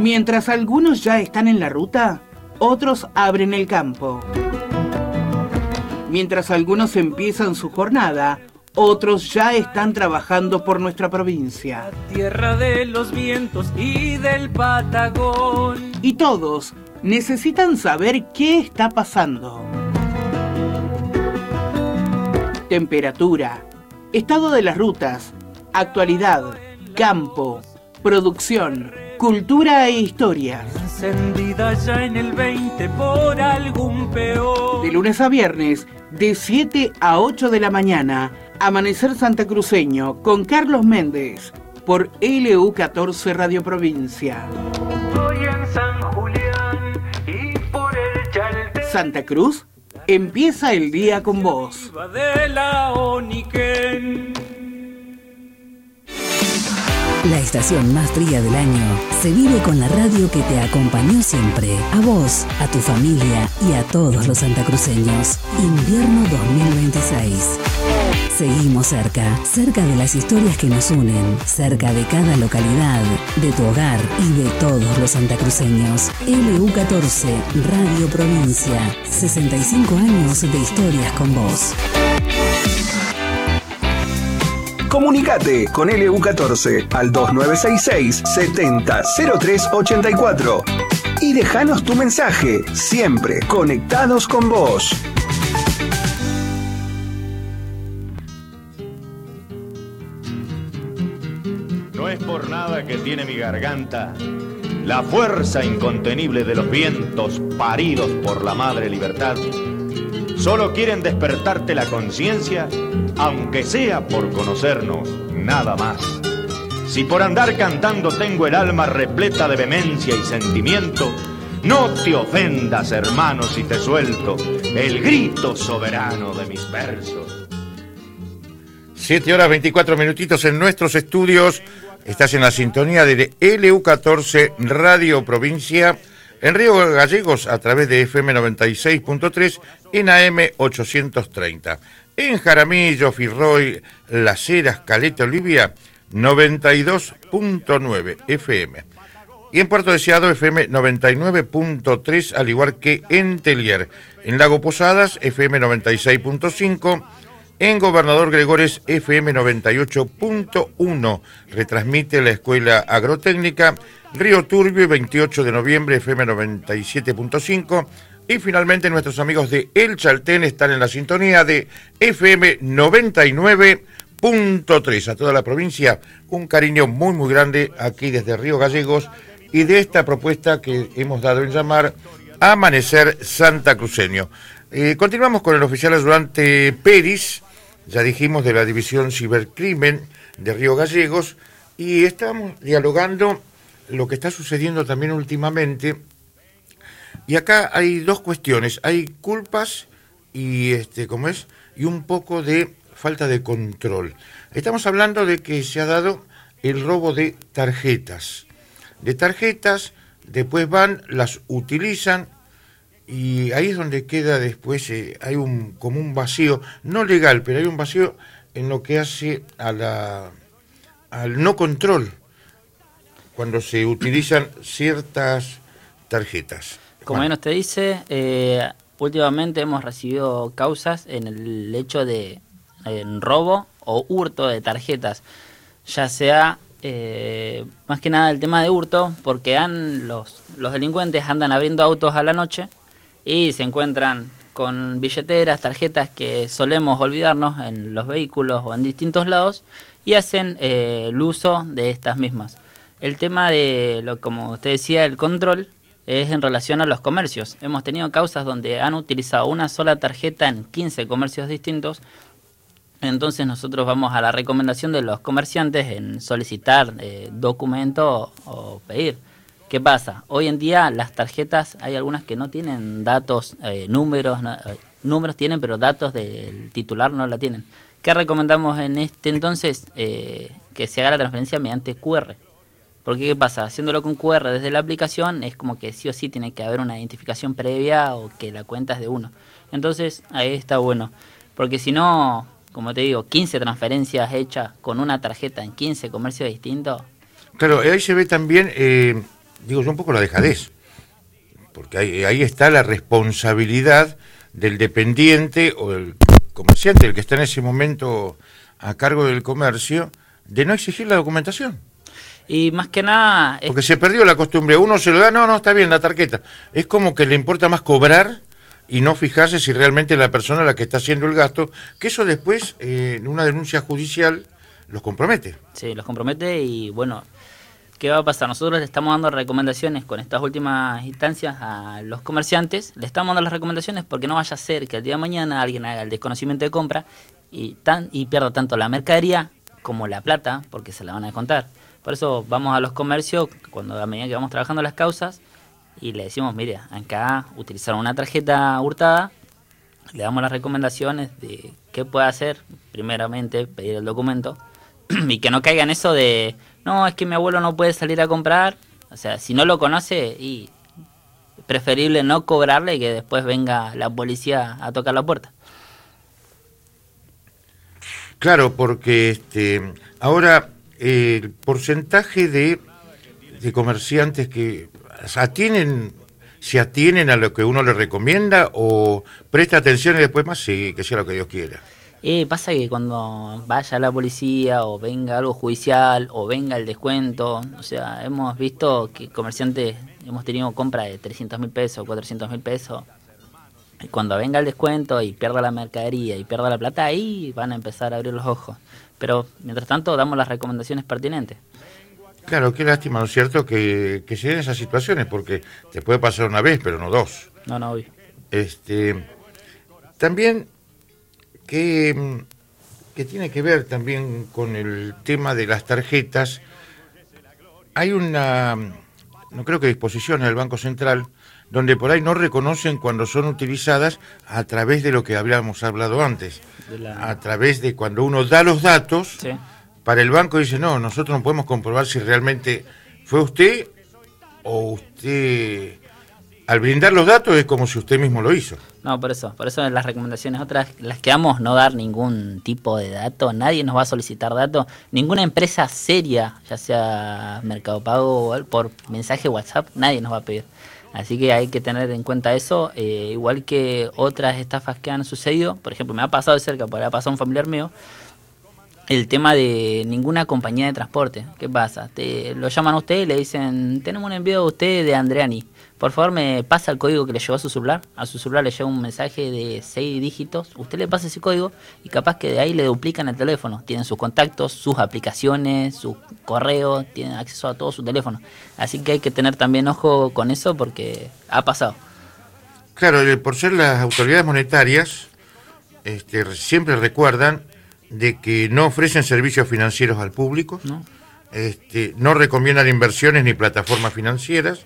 Mientras algunos ya están en la ruta, otros abren el campo. Mientras algunos empiezan su jornada, otros ya están trabajando por nuestra provincia. La tierra de los vientos y del Patagón. Y todos necesitan saber qué está pasando. Temperatura, estado de las rutas, actualidad, campo, producción, cultura e historias. Encendida ya en el 20 por algún peor. De lunes a viernes, de 7 a 8 de la mañana, Amanecer Santacruceño con Carlos Méndez por LU14 Radio Provincia. Estoy en San Julián y por el Chaltén. Santa Cruz, empieza el día con vos. De la Oniquén. La estación más fría del año se vive con la radio que te acompañó siempre. A vos, a tu familia y a todos los santacruceños. Invierno 2026. Seguimos cerca de las historias que nos unen, cerca de cada localidad, de tu hogar y de todos los santacruceños. LU14, Radio Provincia. 65 años de historias con vos. Comunicate con LU14 al 2966 70 03 84 y dejanos tu mensaje, siempre conectados con vos. No es por nada que tiene mi garganta la fuerza incontenible de los vientos paridos por la madre libertad. Solo quieren despertarte la conciencia, aunque sea por conocernos, nada más. Si por andar cantando tengo el alma repleta de vehemencia y sentimiento, no te ofendas, hermano, si te suelto el grito soberano de mis versos. 7 horas 24 minutitos en nuestros estudios. Estás en la sintonía de LU14 Radio Provincia, en Río Gallegos a través de FM 96.3 en AM 830. En Jaramillo, Firroy, Las Heras, Caleta, Olivia, 92.9 FM. Y en Puerto Deseado, FM 99.3, al igual que en Telier. En Lago Posadas, FM 96.5. En Gobernador Gregores, FM 98.1, retransmite la Escuela Agrotécnica. Río Turbio, 28 de noviembre, FM 97.5. Y finalmente nuestros amigos de El Chaltén están en la sintonía de FM 99.3. A toda la provincia, un cariño muy muy grande aquí desde Río Gallegos y de esta propuesta que hemos dado en llamar Amanecer Santacruceño. Continuamos con el oficial ayudante Peris. Ya dijimos de la División Cibercrimen de Río Gallegos y estamos dialogando lo que está sucediendo también últimamente. Y acá hay dos cuestiones, hay culpas y y un poco de falta de control. Estamos hablando de que se ha dado el robo de tarjetas. Después van, las utilizan. Y ahí es donde queda después, hay como un vacío, no legal, pero hay un vacío en lo que hace al no control, cuando se utilizan ciertas tarjetas. Como bien usted dice, últimamente hemos recibido causas en el hecho de robo o hurto de tarjetas, ya sea más que nada el tema de hurto, porque los delincuentes andan abriendo autos a la noche y se encuentran con billeteras, tarjetas que solemos olvidarnos en los vehículos o en distintos lados y hacen el uso de estas mismas. El tema de, como usted decía, el control es en relación a los comercios. Hemos tenido causas donde han utilizado una sola tarjeta en 15 comercios distintos. Entonces nosotros vamos a la recomendación de los comerciantes en solicitar documento o pedir. ¿Qué pasa? Hoy en día las tarjetas, hay algunas que no tienen datos, números tienen, pero datos del titular no la tienen. ¿Qué recomendamos en este entonces? Que se haga la transferencia mediante QR. Porque ¿qué pasa? Haciéndolo con QR desde la aplicación es como que sí o sí tiene que haber una identificación previa o que la cuenta es de uno. Entonces ahí está bueno. Porque si no, como te digo, 15 transferencias hechas con una tarjeta en 15 comercios distintos. Claro, ahí se ve también digo yo, un poco la dejadez, porque ahí está la responsabilidad del dependiente o del comerciante, el que está en ese momento a cargo del comercio, de no exigir la documentación. Y más que nada... Porque se perdió la costumbre, uno se lo da, no, está bien, la tarjeta. Es como que le importa más cobrar y no fijarse si realmente la persona la que está haciendo el gasto, que eso después, en una denuncia judicial, los compromete. Sí, los compromete y bueno, ¿qué va a pasar? Nosotros le estamos dando recomendaciones con estas últimas instancias a los comerciantes, le estamos dando las recomendaciones porque no vaya a ser que el día de mañana alguien haga el desconocimiento de compra y pierda tanto la mercadería como la plata, porque se la van a descontar. Por eso vamos a los comercios, a medida que vamos trabajando las causas, y le decimos, mire, acá utilizaron una tarjeta hurtada, le damos las recomendaciones de qué puede hacer, primeramente pedir el documento, y que no caiga en eso de, no, es que mi abuelo no puede salir a comprar, o sea, si no lo conoce, y preferible no cobrarle y que después venga la policía a tocar la puerta. Claro, porque ahora el porcentaje de comerciantes que se atienen a lo que uno le recomienda o presta atención y después más, sí, que sea lo que Dios quiera. Pasa que cuando vaya la policía o venga algo judicial o venga el descuento, o sea, hemos visto que comerciantes, hemos tenido compra de 300.000 pesos, 400.000 pesos, y cuando venga el descuento y pierda la mercadería y pierda la plata, ahí van a empezar a abrir los ojos. Pero mientras tanto damos las recomendaciones pertinentes. Claro, qué lástima, ¿no es cierto?, que se den esas situaciones, porque te puede pasar una vez, pero no dos. No, obvio. También que tiene que ver también con el tema de las tarjetas. Hay no creo que disposiciones del Banco Central, donde por ahí no reconocen cuando son utilizadas a través de lo que habíamos hablado antes, a través de cuando uno da los datos, sí. Para el banco dice, no, nosotros no podemos comprobar si realmente fue usted o usted, al brindar los datos es como si usted mismo lo hizo. No, por eso las recomendaciones otras, las que vamos no dar ningún tipo de dato, nadie nos va a solicitar datos, ninguna empresa seria, ya sea Mercado Pago o por mensaje WhatsApp, nadie nos va a pedir. Así que hay que tener en cuenta eso, igual que otras estafas que han sucedido. Por ejemplo, me ha pasado de cerca, porque ha pasado un familiar mío, el tema de ninguna compañía de transporte. ¿Qué pasa? Lo llaman a usted y le dicen, tenemos un envío de usted de Andreani, por favor me pasa el código que le llegó a su celular le llega un mensaje de 6 dígitos, usted le pasa ese código y capaz que de ahí le duplican el teléfono, tienen sus contactos, sus aplicaciones, sus correos, tienen acceso a todo su teléfono, así que hay que tener también ojo con eso porque ha pasado. Claro, por ser las autoridades monetarias, siempre recuerdan de que no ofrecen servicios financieros al público, no recomiendan inversiones ni plataformas financieras,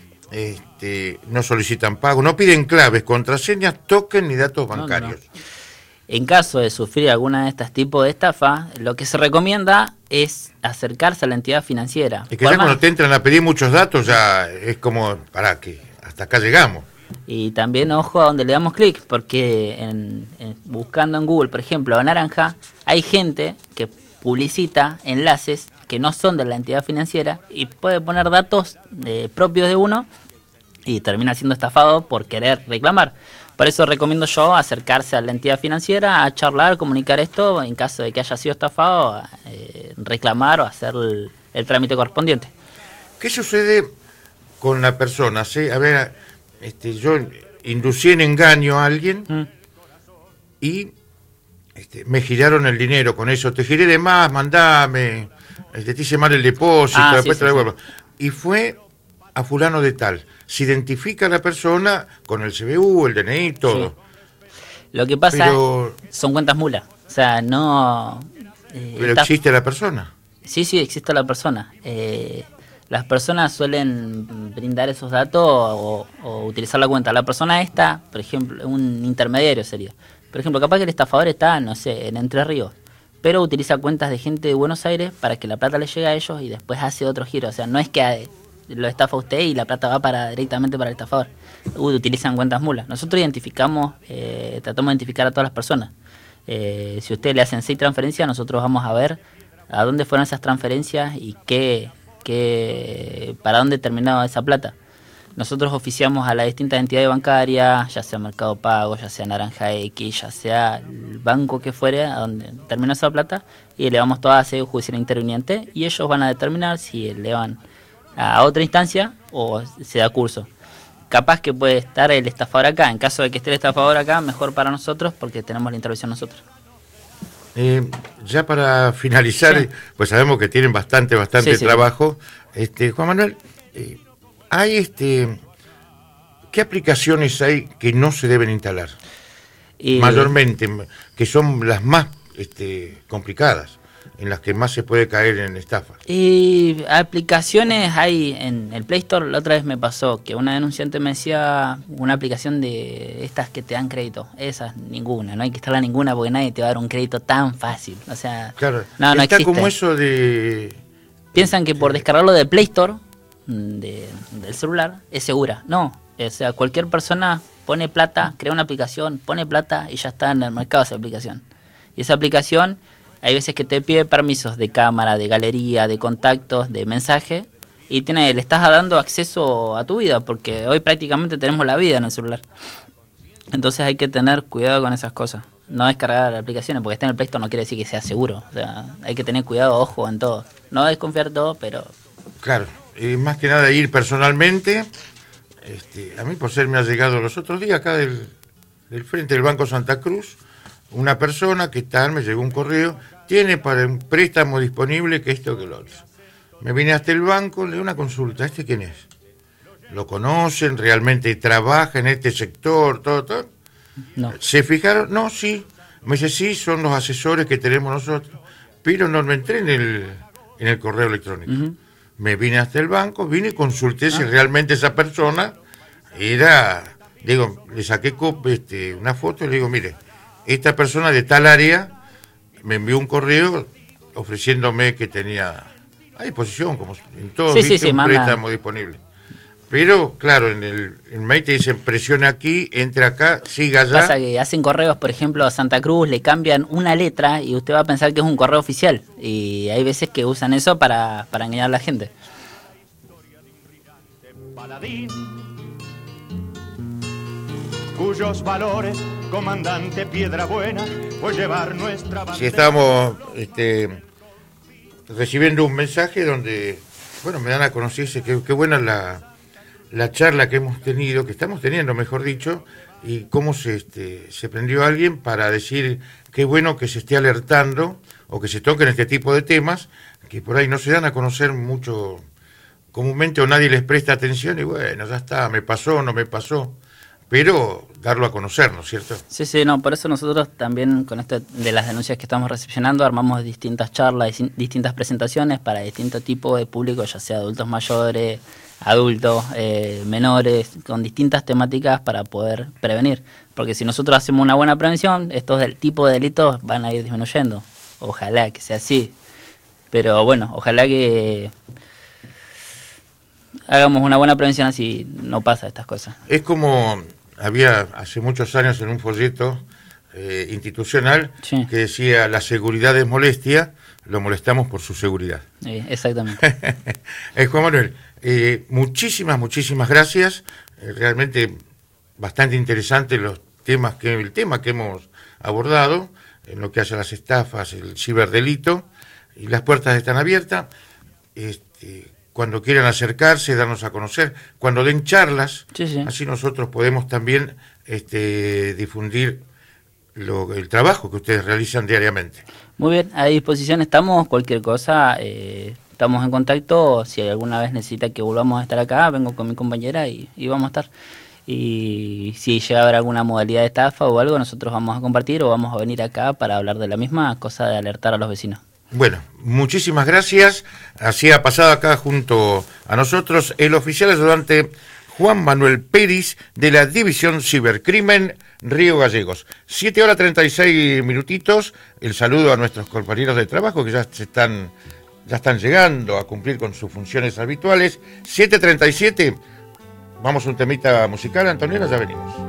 no solicitan pago, no piden claves, contraseñas, token ni datos bancarios. No. En caso de sufrir alguna de estos tipos de estafa, lo que se recomienda es acercarse a la entidad financiera. Es que ya cuando te entran a pedir muchos datos ya es como, para que hasta acá llegamos. Y también ojo a donde le damos clic, porque buscando en Google, por ejemplo, naranja, hay gente que publicita enlaces que no son de la entidad financiera y puede poner datos propios de uno y termina siendo estafado por querer reclamar. Por eso recomiendo yo acercarse a la entidad financiera, a charlar, comunicar esto, en caso de que haya sido estafado, reclamar o hacer el trámite correspondiente. ¿Qué sucede con la persona? ¿Sí? A ver, yo inducí en engaño a alguien y me giraron el dinero con eso. Te giré de más, mandame, te hice mal el depósito, después te lo devuelvo. Y fue a fulano de tal. Se identifica a la persona con el CBU, el DNI, todo. Sí. Lo que pasa son cuentas mulas. O sea, no... pero existe la persona. Sí, existe la persona. Las personas suelen brindar esos datos o utilizar la cuenta. La persona esta, por ejemplo, un intermediario sería. Por ejemplo, capaz que el estafador está, no sé, en Entre Ríos, pero utiliza cuentas de gente de Buenos Aires para que la plata le llegue a ellos y después hace otro giro. O sea, no es que lo estafa usted y la plata va directamente para el estafador. Utilizan cuentas mulas. Nosotros identificamos, tratamos de identificar a todas las personas. Si usted le hacen 6 transferencias, nosotros vamos a ver a dónde fueron esas transferencias y qué para dónde terminaba esa plata. Nosotros oficiamos a las distintas entidades bancarias, ya sea Mercado Pago, ya sea Naranja X, ya sea el banco que fuere, a donde terminó esa plata, y elevamos toda a sede judicial interviniente, y ellos van a determinar si elevan a otra instancia o se da curso. Capaz que puede estar el estafador acá. En caso de que esté el estafador acá, mejor para nosotros porque tenemos la intervención nosotros. Ya para finalizar, sí, pues sabemos que tienen bastante sí, trabajo. Juan Manuel, hay ¿qué aplicaciones hay que no se deben instalar? Mayormente, que son las más complicadas, en las que más se puede caer en estafas. Y aplicaciones hay en el Play Store. La otra vez me pasó que una denunciante me decía una aplicación de estas que te dan crédito. Esas, ninguna, no hay que instalar ninguna porque nadie te va a dar un crédito tan fácil. O sea, claro, no está existe. Como eso de... Piensan que por descargarlo de Play Store, del celular, es segura. No, o sea, cualquier persona pone plata, crea una aplicación, pone plata y ya está en el mercado esa aplicación. Y esa aplicación... Hay veces que te pide permisos de cámara, de galería, de contactos, de mensaje, y le estás dando acceso a tu vida, porque hoy prácticamente tenemos la vida en el celular. Entonces hay que tener cuidado con esas cosas. No descargar aplicaciones, porque está en el Play Store no quiere decir que sea seguro. O sea, hay que tener cuidado, ojo en todo. No desconfiar todo, pero... Claro, más que nada ir personalmente. A mí por ser me ha llegado los otros días acá del frente del Banco Santa Cruz, una persona que me llegó un correo, tiene para un préstamo disponible que esto que lo otro. Me vine hasta el banco, le doy una consulta, ¿quién es? ¿Lo conocen? ¿Realmente trabaja en este sector? Todo. No. ¿Se fijaron? No, sí. Me dice, sí, son los asesores que tenemos nosotros, pero no me entré en el correo electrónico. Uh-huh. Me vine hasta el banco, vine y consulté si realmente esa persona era, le saqué una foto y le digo, mire, esta persona de tal área me envió un correo ofreciéndome que tenía a disposición, como en todo, un préstamo disponible. Pero, claro, en el mail te dicen presione aquí, entre acá, siga allá. Pasa que hacen correos, por ejemplo, a Santa Cruz, le cambian una letra y usted va a pensar que es un correo oficial. Y hay veces que usan eso para engañar a la gente. Cuyos valores, comandante Piedrabuena, pues llevar nuestra bandera. Sí, estábamos recibiendo un mensaje donde, me dan a conocer, qué buena la charla que hemos tenido, que estamos teniendo, mejor dicho, y cómo se prendió alguien para decir qué bueno que se esté alertando o que se toquen este tipo de temas, que por ahí no se dan a conocer mucho comúnmente o nadie les presta atención y bueno, ya está, me pasó, no me pasó. Pero darlo a conocer, ¿no es cierto? Sí, no, por eso nosotros también con esto de las denuncias que estamos recepcionando armamos distintas charlas, distintas presentaciones para distintos tipos de público, ya sea adultos mayores, adultos, menores, con distintas temáticas para poder prevenir. Porque si nosotros hacemos una buena prevención, estos tipo de delitos van a ir disminuyendo. Ojalá que sea así. Pero bueno, ojalá que hagamos una buena prevención así no pasa estas cosas. Es como había hace muchos años en un folleto institucional que decía la seguridad es molestia, lo molestamos por su seguridad. Exactamente. Juan Manuel, muchísimas gracias. Realmente bastante interesante el tema que hemos abordado en lo que hace a las estafas, el ciberdelito, y las puertas están abiertas. Cuando quieran acercarse, darnos a conocer, cuando den charlas, así nosotros podemos también difundir el trabajo que ustedes realizan diariamente. Muy bien, a disposición estamos, cualquier cosa, estamos en contacto, si alguna vez necesita que volvamos a estar acá, vengo con mi compañera y vamos a estar. Y si llega a haber alguna modalidad de estafa o algo, nosotros vamos a compartir o vamos a venir acá para hablar de la misma, cosa de alertar a los vecinos. Bueno, muchísimas gracias. Así ha pasado acá junto a nosotros el oficial ayudante Juan Manuel Pérez de la División Cibercrimen Río Gallegos. 7:36. El saludo a nuestros compañeros de trabajo que ya están llegando a cumplir con sus funciones habituales. 7:37. Vamos a un temita musical, Antonella, ya venimos.